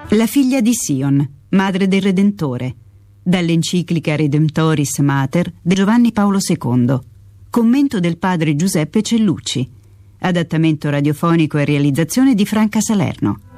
La figlia di Sion, madre del Redentore, dall'enciclica Redemptoris Mater di Giovanni Paolo II, commento del padre Giuseppe Cellucci, adattamento radiofonico e realizzazione di Franca Salerno.